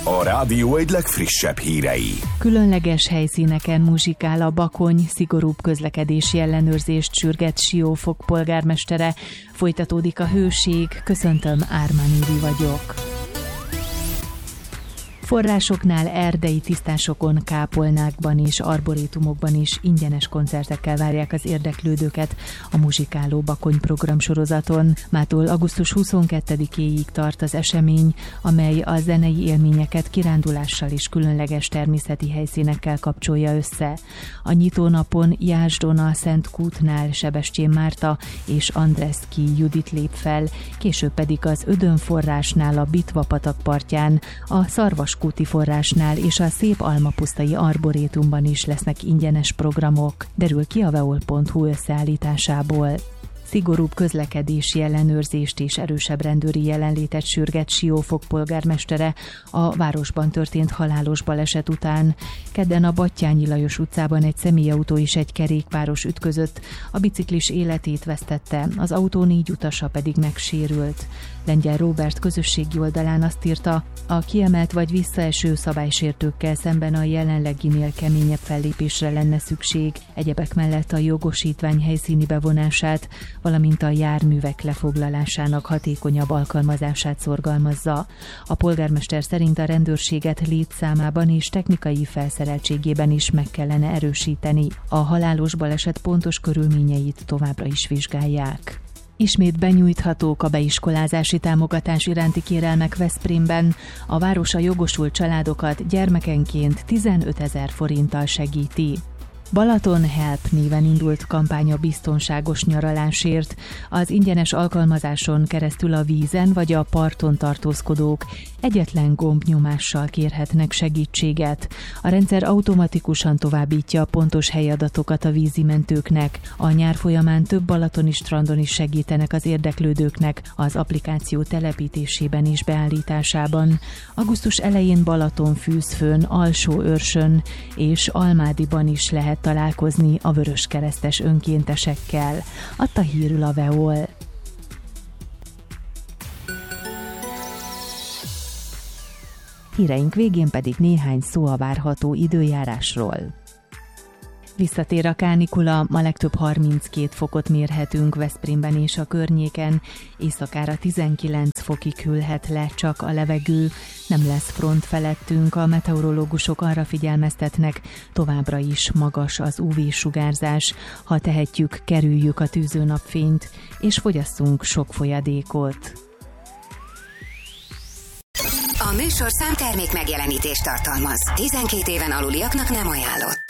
a rádió egy legfrissebb hírei. Különleges helyszíneken muzsikál a Bakony, szigorúbb közlekedési ellenőrzést sürget Siófok polgármestere. Folytatódik a hőség, köszöntöm, Ármán Évi vagyok. Forrásoknál, erdei tisztásokon, kápolnákban és arborétumokban is ingyenes koncertekkel várják az érdeklődőket a muzsikáló Bakony programsorozaton. Mától augusztus 22-éig tart az esemény, amely a zenei élményeket kirándulással és különleges természeti helyszínekkel kapcsolja össze. A nyitónapon Jászdon a Szent Kútnál Sebestyén Márta és Andreszki Judit lép fel, később pedig az Ödön forrásnál a Bitva-patak partján, a Szarvaskúti forrásnál és a Szép Almapusztai arborétumban is lesznek ingyenes programok, derül ki a veol.hu összeállításából. Szigorúbb közlekedési ellenőrzést és erősebb rendőri jelenlétet sürget Siófok polgármestere a városban történt halálos baleset után. Kedden a Batthyány Lajos utcában egy személyautó és egy kerékpáros ütközött, a biciklis életét vesztette, az autó 4 utasa pedig megsérült. Lengyel Róbert közösségi oldalán azt írta, a kiemelt vagy visszaeső szabálysértőkkel szemben a jelenleginél keményebb fellépésre lenne szükség, egyebek mellett a jogosítvány helyszíni bevonását, valamint a járművek lefoglalásának hatékonyabb alkalmazását szorgalmazza. A polgármester szerint a rendőrséget létszámában és technikai felszereltségében is meg kellene erősíteni. A halálos baleset pontos körülményeit továbbra is vizsgálják. Ismét benyújthatók a beiskolázási támogatás iránti kérelmek Veszprémben. A város a jogosult családokat gyermekenként 15 000 forinttal segíti. Balaton Help néven indult kampány a biztonságos nyaralásért. Az ingyenes alkalmazáson keresztül a vízen vagy a parton tartózkodók egyetlen gombnyomással kérhetnek segítséget. A rendszer automatikusan továbbítja a pontos helyadatokat a vízimentőknek. A nyár folyamán több balatoni strandon is segítenek az érdeklődőknek az applikáció telepítésében és beállításában. Augusztus elején Balatonfűzfőn, Alsóőrsön és Almádiban is lehet találkozni a vöröskeresztes önkéntesekkel, adta hírül a Veol. Híreink végén pedig néhány szó a várható időjárásról. Visszatér a kánikula, ma legtöbb 32 fokot mérhetünk Veszprémben és a környéken, éjszakára 19 fokig hűlhet le csak a levegő, nem lesz front felettünk, a meteorológusok arra figyelmeztetnek, továbbra is magas az UV-sugárzás, ha tehetjük, kerüljük a tűzőnapfényt, és fogyasszunk sok folyadékot. A műsorszám termék megjelenítést tartalmaz. 12 éven aluliaknak nem ajánlott.